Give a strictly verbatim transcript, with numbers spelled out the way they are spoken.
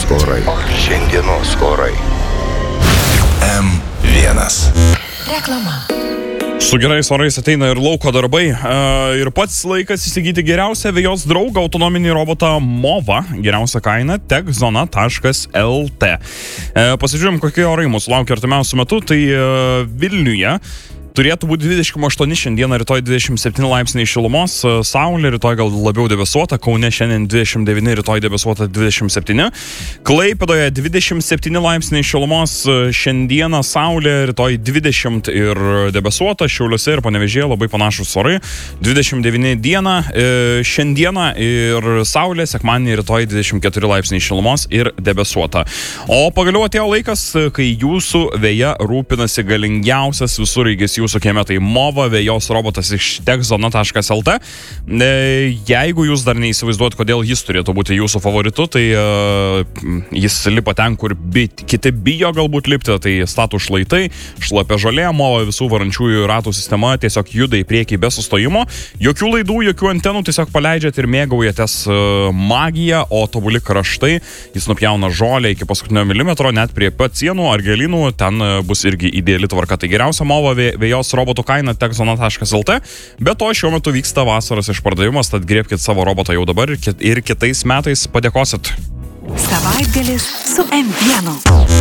orai. Šiandienos orai. M vienas. Reklama. Su gerais orais ateina ir lauko darbai. E, ir pats laikas įsigyti geriausią vejos draugą autonominį robotą Mova. Geriausia kaina techzona taškas el te. E, pasižiūrėjom, kokie orai mūsų laukia artimiausiu metu. Tai e, Vilniuje turėtų būti dvidešimt aštuoni šiandieną, rytoj dvidešimt septyni laipsniai šilumos, saulė, rytoj gal labiau debesuota, Kaune šiandien dvidešimt devyni, rytoj debesuota dvidešimt septyni, Klaipėdoje dvidešimt septyni laipsniai šilumos, šiandieną saulė, rytoj dvidešimt ir debesuota, Šiauliuose ir Panevėžyje labai panašus orai, dvidešimt devyni dieną, šiandieną ir saulė, sekmadienį, rytoj dvidešimt keturi laipsniai šilumos ir debesuota. O pagaliau atėjo laikas, kai jūsų veja rūpinasi galingiausias visureigis jūsų kieme, tai Mova vejos robotas iš techzona taškas el te. Jeigu jūs dar neįsivaizduot, kodėl jis turėtų būti jūsų favoritu, tai uh, jis lipa ten, kur bi, kiti bijo galbūt lipti, tai statų šlaitai, šlapia žolė, Mova visų varančiųjų ratų sistema tiesiog juda į priekį be sustojimo, jokių laidų, jokių antenų, tiesiog paleidžiat ir mėgaujatės uh, magiją, o tobuli kraštai, jis nupjauna žolę iki paskutinio milimetro, net prie pat sienų ar gėlynų, ten uh, bus irgi ideali tvarka. Tai geriausia Mova vė, vėjos robotų kaina techzona taškas el te. Be to, šiuo metu vyksta vasaros išpardavimas, tad griebkit savo robotą jau dabar ir kitais metais padėkosit. Savaitgalis su M vienu.